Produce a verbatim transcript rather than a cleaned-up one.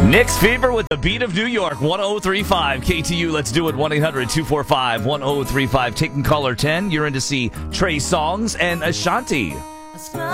Nick's Fever with the beat of New York, one oh three point five K T U. Let's do it, one eight hundred two four five one oh three five. Taking caller ten. You're in to see Trey Songz and Ashanti.